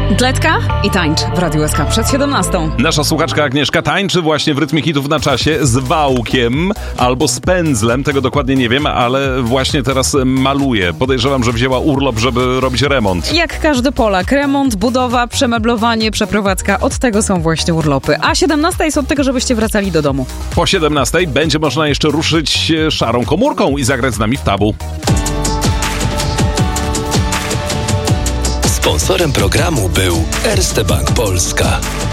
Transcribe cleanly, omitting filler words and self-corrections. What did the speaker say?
Dletka i tańcz w Radiu SK przed 17. Nasza słuchaczka Agnieszka tańczy właśnie w rytmie hitów na czasie z wałkiem albo z pędzlem, tego dokładnie nie wiem, ale właśnie teraz maluje. Podejrzewam, że wzięła urlop, żeby robić remont. Jak każdy Polak, remont, budowa, przemeblowanie, przeprowadzka, od tego są właśnie urlopy. A 17 jest od tego, żebyście wracali do domu. Po 17 będzie można jeszcze ruszyć szarą komórką i zagrać z nami w tabu. Sponsorem programu był Erste Bank Polska.